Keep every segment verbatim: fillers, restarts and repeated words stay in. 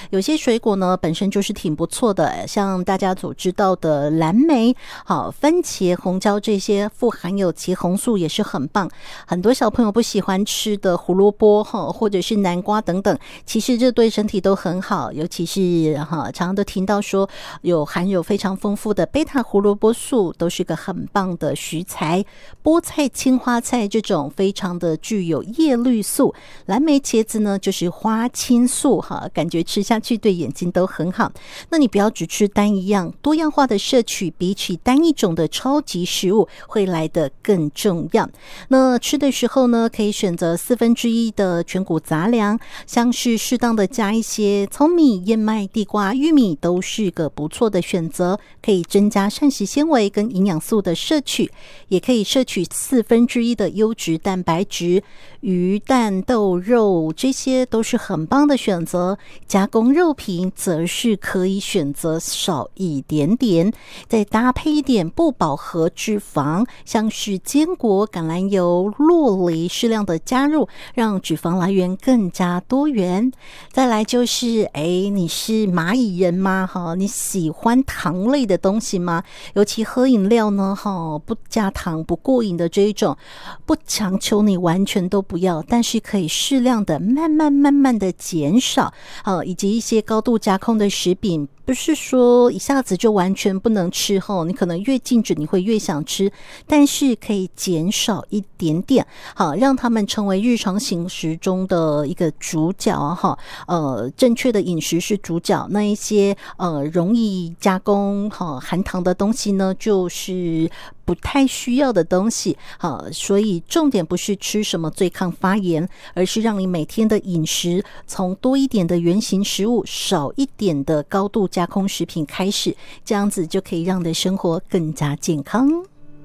有些水果呢本身就是挺不错的，像大家所知道的蓝莓、好番茄、红椒这些富含有茄红素也是很棒。很多小朋友不喜欢吃的胡萝卜或者是南瓜等等，其实这对身体都很好，尤其是常常都听到说有含有非常丰富的贝塔胡萝卜素，都是个很棒的食材。菠菜、青花菜这种非常的具有叶绿素，蓝莓、茄子呢就是花青素，感觉吃下去对眼睛都很好。那你不要只吃单一样，多样化的摄取比起单一种的超级食物会来得更重要。那吃的时候呢，可以选择四分之一的全谷杂粮，像是适当的加一些糙米、燕麦、地瓜、玉米都是个不错的选择，可以增加膳食纤维跟营养素的摄取，也可以摄取四分之一的优质蛋白质，鱼、蛋、豆、肉这些都是很棒的选择。加工肉品则是可以选择少一点点，再搭配一点不饱和脂肪，像是坚果、橄榄油、酪梨适量的加入，让脂肪来源更加多元。再来就是哎，你是蚂蚁人吗？你喜欢糖类的东西吗？尤其喝饮料呢，不加糖不过瘾的这一种，不强求你完全都不要，但是可以适量的慢慢慢慢的减少，以及一些高度加工的食品，不是说一下子就完全不能吃，你可能越禁止你会越想吃，但是可以减少一点点，好，让他们成为日常饮食中的一个主角。呃，正确的饮食是主角，那一些呃容易加工含糖的东西呢，就是不太需要的东西。好，所以重点不是吃什么最抗发炎，而是让你每天的饮食从多一点的原型食物，少一点的高度加工食品开始，这样子就可以让你的生活更加健康。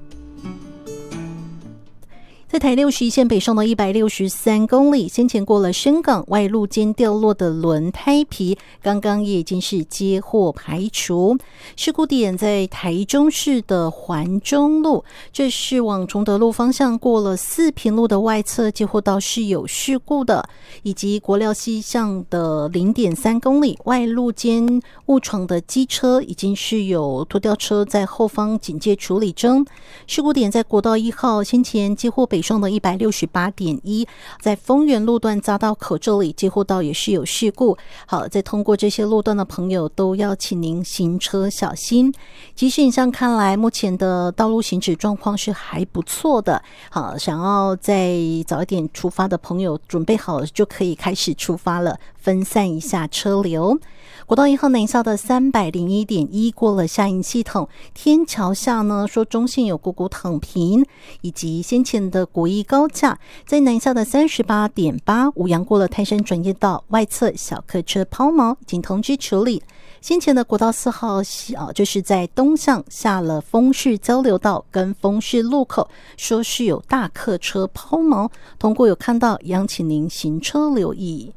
在台六十一线北上的一百六十三公里，先前过了深港外路间掉落的轮胎皮，刚刚也已经是接获排除。事故点在台中市的环中路，这是往崇德路方向过了四平路的外侧接获到是有事故的，以及国寮西向的 零点三公里外路间误闯的机车，已经是有拖吊车在后方警戒处理中。事故点在国道一号，先前接获北上的 一百六十八点一， 在丰原路段匝道口这里接获到也是有事故。好，在通过这些路段的朋友都要请您行车小心。即使影像看来目前的道路行驶状况是还不错的，好，想要再早一点出发的朋友准备好就可以开始出发了，分散一下车流。国道一号南下的 三百零一点一 过了下营系统，天桥下呢说中线有股股躺平，以及先前的国一高架在南下的 三十八点八 五羊过了泰山转业道外侧小客车抛锚已经通知处理。先前的国道四号就是在东向下了丰市交流道跟丰市路口，说是有大客车抛锚，通过有看到，也请您行车留意。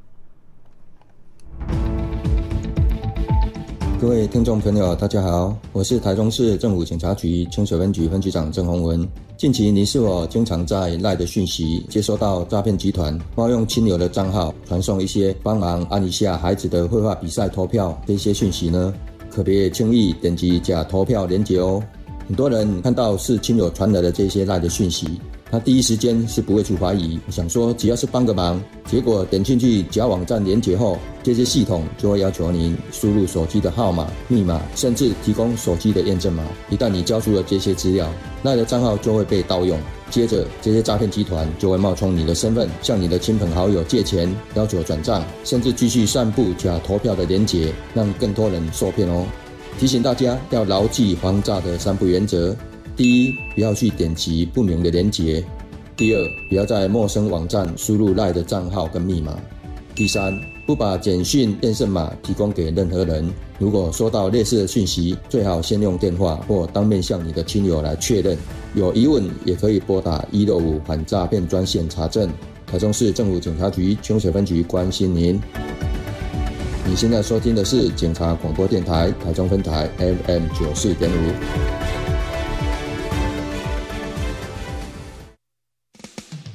各位听众朋友大家好，我是台中市政府警察局清水分局分局长郑宏文。近期您是否经常在 LINE 的讯息接收到诈骗集团冒用亲友的账号传送一些帮忙按一下孩子的绘画比赛投票这些讯息呢？可别轻易点击假投票连结哦。很多人看到是亲友传来的这些 LINE 的讯息，他第一时间是不会去怀疑，想说只要是帮个忙，结果点进去假网站连结后，这些系统就会要求您输入手机的号码、密码，甚至提供手机的验证码。一旦你交出了这些资料，那的账号就会被盗用。接着，这些诈骗集团就会冒充你的身份，向你的亲朋好友借钱，要求转账，甚至继续散布假投票的连结，让更多人受骗哦。提醒大家要牢记防诈的三不原则：第一，不要去点击不明的连结；第二，不要在陌生网站输入 LINE 的账号跟密码；第三，不把简讯验证码提供给任何人。如果收到类似的讯息，最好先用电话或当面向你的亲友来确认。有疑问也可以拨打一六五反诈骗专线查证。台中市政府警察局清水分局关心您。你现在收听的是警察广播电台台中分台 F M 九十四点五。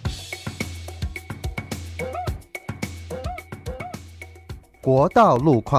国道路况。